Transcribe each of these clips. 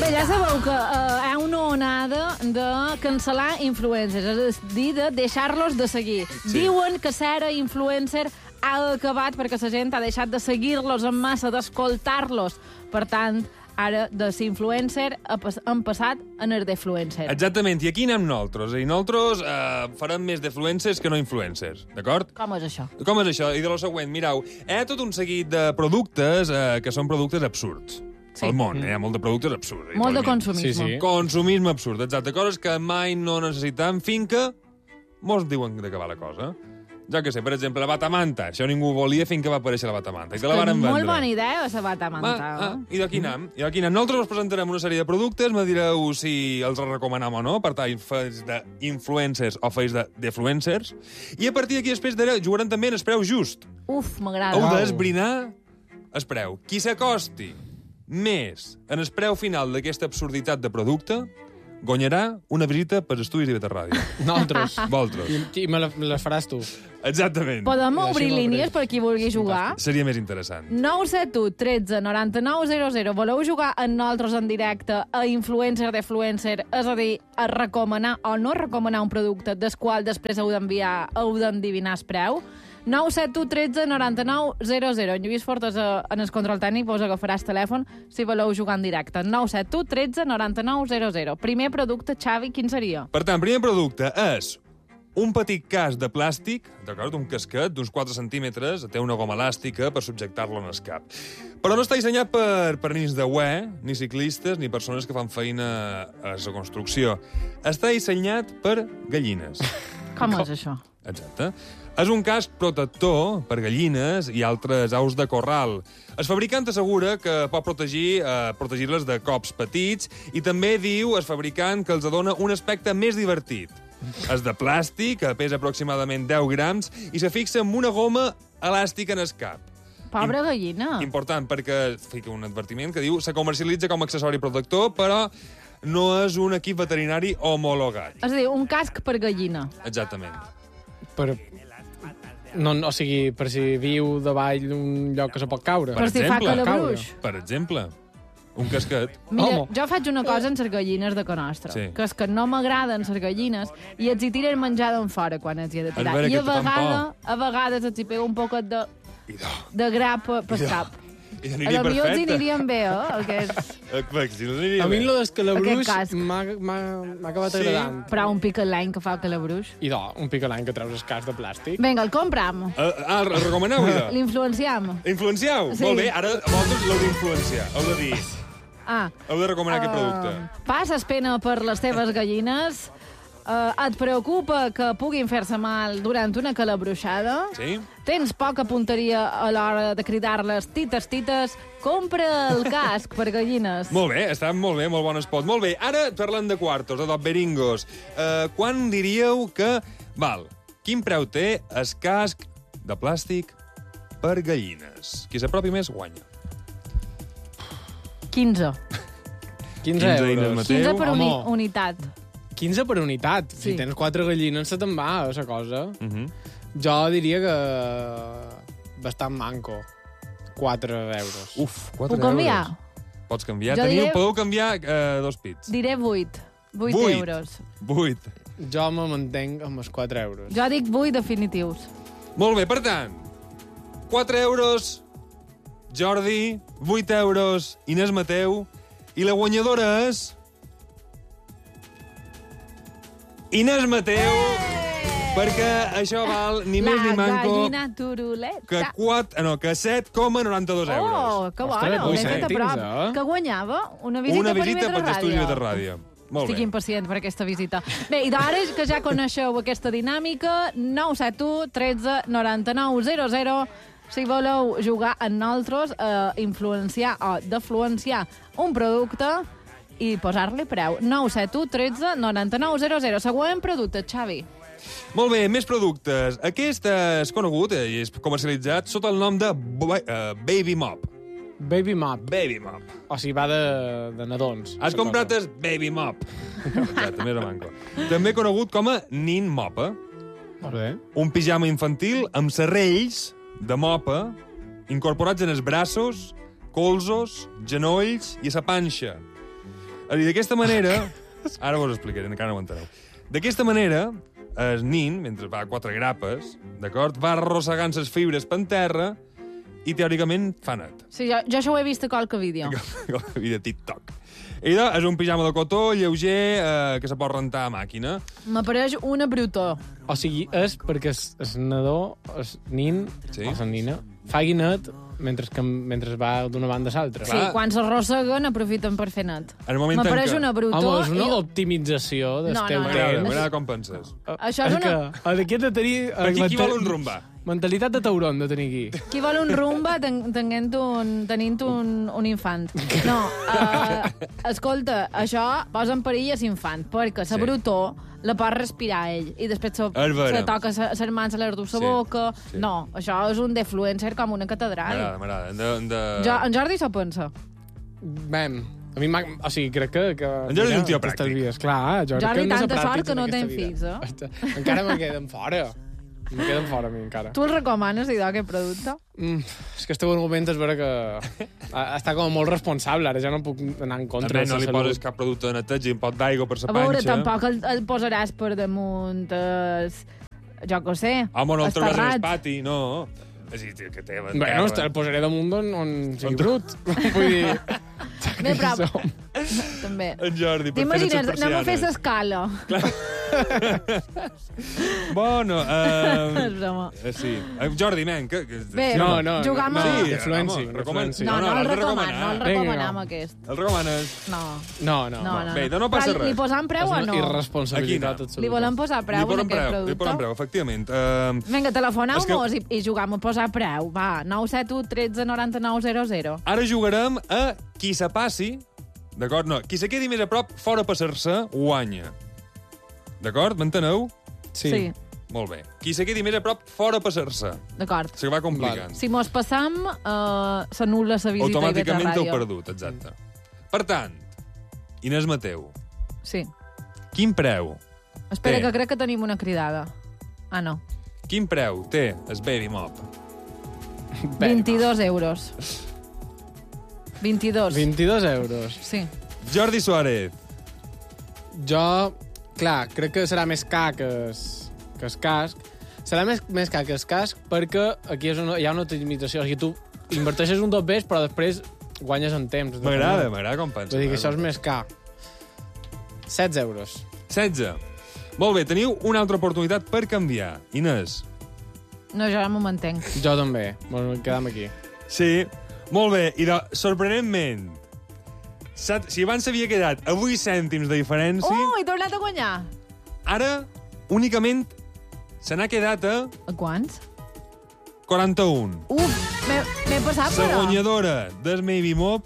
Bé, ja sabeu que hi ha una onada de cancel·lar influencers, és a dir, de deixar-los de seguir. Sí. Diuen que ser influencer ha acabat perquè la gent ha deixat de seguir-los en massa, d'escoltar-los. Per tant, ara de ser influencer han passat a ser defluencer. Exactament, i aquí anem nosaltres. I nosaltres farem més defluencers que no influencers, d'acord? Com és això? Com és això? I de lo següent, mireu, hi ha tot un seguit de productes que són productes absurds. Sí. Al món, hi ha molt de productes absurds. Molt de igualment. consumisme. Sí, sí. Consumisme absurd, exacte. Coses que mai no necessitam fins que mos diuen d'acabar la cosa. Jo què sé, per exemple, la batamanta. Això ningú volia fins que va aparèixer la batamanta. I te la varen vendre. Molt bona idea, la batamanta. I d'aquí anem. Nosaltres us presentarem una sèrie de productes, me direu si els recomanem o no, per tant, feis d'influencers o feis de defluencers. I a partir d'aquí després jugarem també en el preu just. Uf, m'agrada. Heu d'esbrinar el preu. Qui s'acosti més en el preu final d'aquesta absurditat de producte guanyarà una visita per Estudis IB Ràdio. Nosaltres. Vosaltres. I me les faràs tu. Exactament. Podem obrir Així línies per qui vulgui jugar? Seria més interessant. 971 13 99 00. Voleu jugar amb nosaltres en directe a influencer defluencer, és a dir, a recomanar o no recomanar un producte del qual després heu d'endevinar el preu? 971 13 99 00. En Lluís Fortes, en el control tècnic, vos agafaràs telèfon si voleu jugar en directe. 971 13 99 00. Primer producte, Xavi, quin seria? Per tant, primer producte és un petit casc de plàstic, d'acord, un casquet d'uns 4 centímetres, té una goma elàstica per subjectar-lo en el cap. Però no està dissenyat per nins de ué, ni ciclistes, ni persones que fan feina a la construcció. Està dissenyat per gallines. Com és això? Exacte. És un casc protector per gallines i altres aus de corral. El fabricant assegura que pot protegir-les de cops petits i també diu el fabricant que els dona un aspecte més divertit. És de plàstic, que pesa aproximadament 10 grams i se fixa amb una goma elàstica en el cap. Pobra gallina. Important, perquè fica un advertiment que diu se comercialitza com a accessori protector, però no és un equip veterinari homologat. És a dir, un casc per gallina. Exactament. O sigui, per si viu davall d'un lloc que se pot caure. Per si fa calabruix. Per exemple, un casquet. Mira, jo faig una cosa amb les gallines de ca nostra, Sí. que és que no m'agraden les gallines i els hi tiren menjar d'en fora quan els hi he de tirar. veure I que a vegades els hi pega un poquet de grap pel cap. I A aniria la millor els hi perfecte. anirien bé, Aquests... Si no aniria A mi bé. lo d'escalabruix Aquest casc. m'ha acabat Sí. agradant. Però un picalany que fa calabruix. I un picolany que treus el casc de plàstic. Vinga, el compram. El recomaneu, idò? L'influenciem. Influencieu? Sí. Molt bé, ara vosaltres l'heu d'influenciar. Heu de dir, heu de recomanar aquest producte. Passes pena per les teves gallines. Et preocupa que puguin fer-se mal durant una calabruixada? Sí? Tens poca punteria a l'hora de cridar-les tites, tites? Compra el casc per gallines. Molt bé, està molt bé, molt bon espot. Molt bé, ara parlem de quartos, de beringos. Quan diríeu que... Quin preu té el casc de plàstic per gallines? Qui s'apropi més, guanya. 15. 15 euros. 15 per Home. unitat. 15 per unitat. Sí. Si tens 4 gallines, se te'n va, la cosa. Mhm. Jo diria que bastant manco. 4 euros. Uf, 4 Puc canviar? euros. Pots canviar. Jo diré- Podeu canviar 2 pits. Diré 8. 8 Vuit. euros. 8. Jo me mantenc amb els 4 euros. Jo dic 8 definitius. Molt bé, per tant, 4 euros, Jordi, 8 euros, Inés Mateu, i la guanyadora és... Inés Mateu, perquè això val ni més ni manco La gallina turuleta. que 7,92 euros. Oh, que Ostres, bona, vull m'he fet a cèntims, prop. Que guanyava? Una visita, Una per visita IB3 per Estudi Ràdio. de Ràdio. Molt Estic bé. impacient per aquesta visita. Bé, i d'ara que ja coneixeu aquesta dinàmica, 971 13 99 00, si voleu jugar amb nosaltres a influenciar o defluenciar un producte i posar-li preu. 971 13 99 00. Següent producte, Xavi. Molt bé, més productes. Aquest és conegut i és comercialitzat sota el nom de Baby Mop. Baby Mop. Baby Mop. O sigui, va de nadons. Has comprat el Baby Mop. Exacte, més a manco. També conegut com a Nin Mopa. Molt bé. Un pijama infantil amb serrells de mopa incorporats en els braços, colzos, genolls i a la panxa. És a dir, d'aquesta manera... Ara vos ho explicaré, encara no ho enteneu. D'aquesta manera, el nin, mentre va a 4 grapes, d'acord, va arrossegant les fibres per terra i, teòricament, fa net. Sí, jo això ho he vist a qualque vídeo. I de TikTok. I és un pijama de cotó lleuger que se pot rentar a màquina. M'apareix una brutó. O sigui, és perquè el nadó, el nin, Sí. o la nina, faci net mentre va d'una banda a l'altra. Sí, quan s'arrosseguen aprofiten per fer net. En el moment en M'apareix què... una brutó. Home, és una i- optimització del No, teu no, no. temps. M'agrada com penses. Això és una... Aquí he de tenir... Per aquí vol un rumba? Mentalitat de tauron de tenir aquí. Qui vol un rumba tenint un infant? No, escolta, això posa en perill a l'infant, perquè la brutó la pot respirar ell, i després se toca les mans a l'ardú la boca. Sí. No, això és un defluencer com una catedral. M'agrada. En Jordi s'ho pensa. Bem, a mi o sigui, crec que En Jordi és un tio pràctic. t'estalvies. Clar, Jordi, que hem de ser tanta sort pràctics que en no aquesta ten vida. fills, Encara me queden fora. Me queden fora, a mi, encara. Tu el recomanes, idò, aquest producte? És que este argument és vera que està com molt responsable, ara ja no puc anar en contra També de no la li salut. poses cap producte de neteja i un pot d'aigua per la A veure, panxa. tampoc el posaràs per damunt jo què sé, Home, no el trobes en el estarrat. pati, no. És a dir, que té la Bueno, terra. el posaré damunt on sigui brut. Vull dir... Bé, però... Aquí som. També. En Jordi, per fer T'imagines, les anem a fer persianes. l'escala. Bueno, És broma. sí. Jordi, men, que... Bé, No, jugar amb... Sí, Influenci, home, recomana. influenci. No, no l'has el de recomanem, recomanar. no el Vinga. recomanem, aquest. El recomanes? No. No. Bé, no passa Però res. Li posam preu És o una no? irresponsabilitat Aquí no. absoluta. Li volem posar preu en aquest Li posem producte? preu, efectivament. Vinga, És telefoneu-nos i juguem a posar preu. Va, 971 13 99 00. Ara jugarem a qui se passi, d'acord? No, qui se quedi més a prop, fora passar-se, guanya. D'acord? M'enteneu? Sí. Molt bé. Qui se quedi més a prop, fora passar-se. D'acord. Se va complicant. Si mos passam, s'anul·la la visita i vet a Automàticament t'heu ràdio. perdut, exacte. Per tant, Inés Mateu, Sí. quin preu? Espera, Té. que crec que tenim una cridada. Ah, no. Quin preu té el Baby Mop? 22 euros. 22. 22 euros. Sí. Jordi Suárez. Jo, clar, crec que serà més car que el casc. Serà més car que el casc perquè aquí hi ha una optimització. O sigui, tu inverteixes un dos bes, però després guanyes en temps. M'agrada com pensa. Vull dir que això és més car. 16 euros. 16. Molt bé, teniu una altra oportunitat per canviar. Inés. No, jo ara m'ho mantenc. Jo també. Bueno, quedam aquí. Sí, molt bé. I sorprenentment, si abans s'havia quedat a 8 cèntims de diferència, He tornat a guanyar! ara únicament se n'ha quedat a A quants? 41. M'he passat, La però. guanyadora del Baby Mop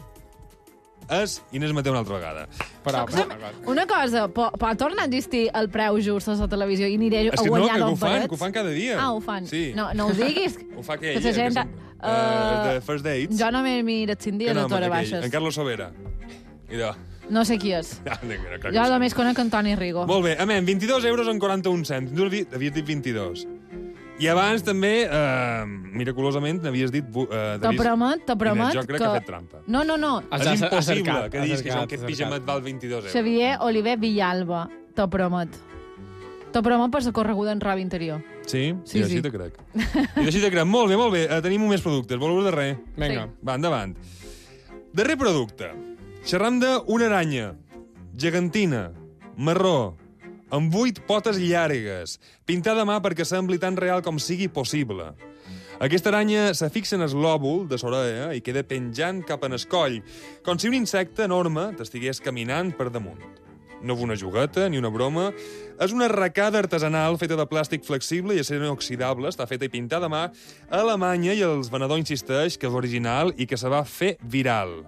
és Inés Mateu una altra vegada. Però, Una cosa, pot tornar a existir el preu just a la televisió i aniré És a que no, guanyar que ho dos fan, barets? que ho fan cada dia. Ah, ho fan. Sí. No ho diguis. Ho fa Que aquella, la gent... de First Dates. Jo no m'he mirat 5 dies a Tora Baixes. En Carlos Sobera. Idò. No sé qui és. Jo Jo només conec Antoni Rigo. Molt bé, amén, 22 euros en 41 cèntims. Tu havies dit 22. I abans també, miraculosament, n'havies dit... Te promet Jo crec que ha que... fet trampa. No. És impossible acercat, que diguis que acercat, aquest pijamet val 22 euros. Xavier Oliver Villalba, te promet. Te promet per la correguda en roba interior. Sí? Sí, I així sí. te crec. I així te crec. Molt bé, molt bé. Tenim més productes. Voleu darrer? vinga. Va, endavant. Darrer producte. Xerram d'una aranya gegantina, marró, amb 8 potes llargues, pintada a mà perquè sembli tan real com sigui possible. Aquesta aranya se fixa en el lòbul de l'orella i queda penjant cap en el coll, com si un insecte enorme t'estigués caminant per damunt. No és una jugueta ni una broma, és una arracada artesanal feta de plàstic flexible i acer inoxidable, està feta i pintada a mà a Alemanya i el venedor insisteix que és original i que se va fer viral.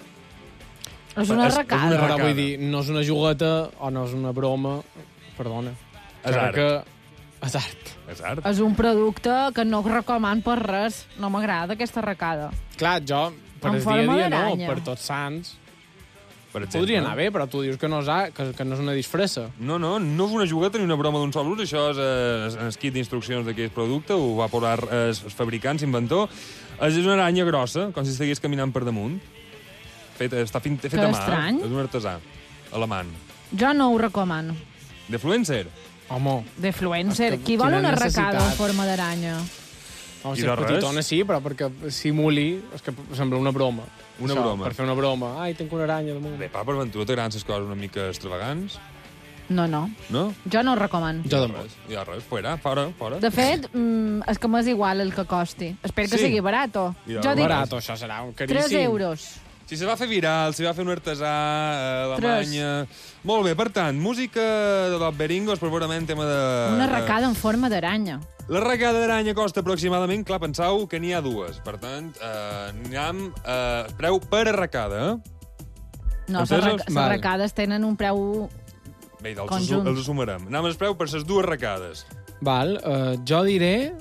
És una És una arracada. Però arracada. vull dir, no és una jugueta o no és una broma. Perdona. És art. És art. És art. És un producte que no recoman per res. No m'agrada aquesta arracada. Clar, jo, per En el dia a forma dia no, d'aranya. per tots sants, Per exemple. podria anar bé, però tu dius que no és una disfressa. No és una jugueta ni una broma d'un sol ús, això és el kit d'instruccions d'aquest producte, ho va posar el fabricant, l'inventor. És una aranya grossa, com si estigués caminant per damunt, està fet Que a mà. estrany. És un artesà alemany. Jo no ho recomano. Defluencer. Home, Defluencer. És que Qui vol quina una arracada en necessitat. forma d'aranya? home I si de és res? petitona sí, però perquè simuli, és que sembla una broma. Una broma. Per fer una broma. Ai, tinc una aranya damunt. Bé, per ventura t'agraden les coses una mica extravagants, No, no. no? Jo no ho recomano. Jo Hi ha tampoc. res, hi ha res. Fora. De fet, és que m'és igual el que costi. Espero que Sí. sigui barato. I de Jo dic Barat, això serà un 3 caríssim. euros. Si se va fer viral, si va fer un artesà a Alemanya... Molt bé, per tant, música de l'Opberingos, però segurament tema de... Una arracada en forma d'aranya. La arracada d'aranya costa aproximadament, clar, penseu que n'hi ha dues. Per tant, anem preu per arracada, eh? No, Entesos? les Vale. arracades tenen un preu... Bé, Conjunt. els assumirem. Anem al preu per les dues arracades. Val, jo diré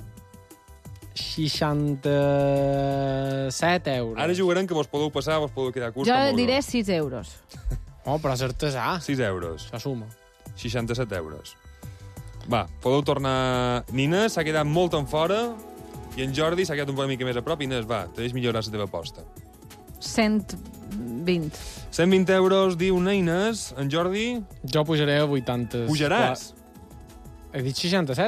67 euros. Ara jugarem que vos podeu passar, vos podeu quedar curts. Jo com diré vulgueu. 6 euros. Oh, però és artesà. 6 euros. Se suma. 67 euros. Va, podeu tornar... Nina s'ha quedat molt en fora i en Jordi s'ha quedat una mica més a prop. Inés, va, te deixes millorar la teva aposta. 120. 120 euros, diu una Inés. En Jordi, Jo pujaré a 80. pujaràs. He dit 67.